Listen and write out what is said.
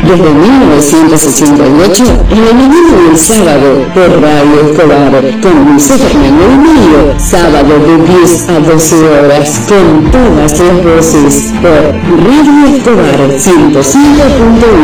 desde 1988, en la mañana del sábado, por Radio Escobar, con Luis Fernando y Mario, sábado de 10 a 12 horas, con todas las voces, por Radio Escobar 105.1.